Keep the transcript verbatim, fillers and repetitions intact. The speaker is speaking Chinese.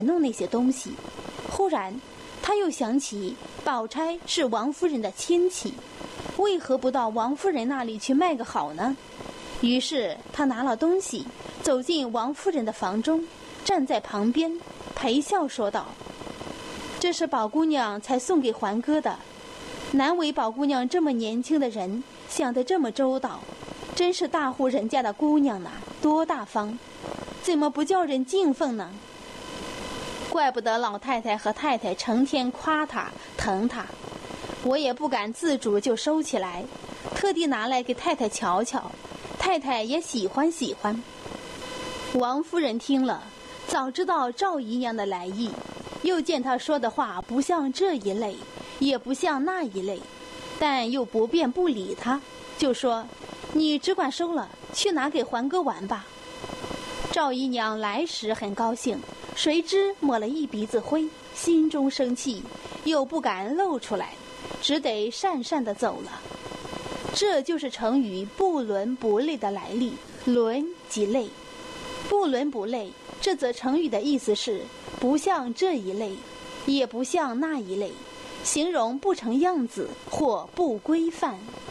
弄那些东西。忽然他又想起宝钗是王夫人的亲戚，为何不到王夫人那里去卖个好呢？于是他拿了东西走进王夫人的房中，站在旁边陪笑说道：这是宝姑娘才送给环哥的，难为宝姑娘这么年轻的人想得这么周到，真是大户人家的姑娘呐，多大方，怎么不叫人敬奉呢？怪不得老太太和太太成天夸她疼她，我也不敢自主就收起来，特地拿来给太太瞧瞧，太太也喜欢喜欢。王夫人听了，早知道赵姨娘的来意，又见她说的话不像这一类，也不像那一类，但又不便不理她，就说：你只管收了，去拿给环哥玩吧。赵姨娘来时很高兴，谁知抹了一鼻子灰，心中生气，又不敢露出来，只得讪讪地走了。这就是成语不伦不类的来历。伦即类，不伦不类，这则成语的意思是不像这一类，也不像那一类，形容不成样子或不规范。